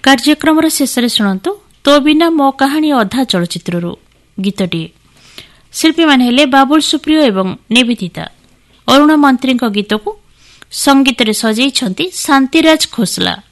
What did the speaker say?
କାର୍ଯ୍ୟକ୍ରମର ଶେଷରେ ଶୁଣନ୍ତୁ ତୋ ବିନା ମୋ କାହାଣୀ ଅଧା ଚଳଚ୍ଚିତ୍ରରୁ ଗୀତଟିଏ। ଶିଳ୍ପୀମାନେ ହେଲେ ବାବୁଲ ସୁପ୍ରିୟ ଏବଂ ନିବେଦିତା। ଅରୁଣ ମନ୍ତ୍ରୀଙ୍କ ଗୀତକୁ ସଙ୍ଗୀତରେ ସଜେଇଛନ୍ତି ଶାନ୍ତିରାଜ ଖୋସଲା।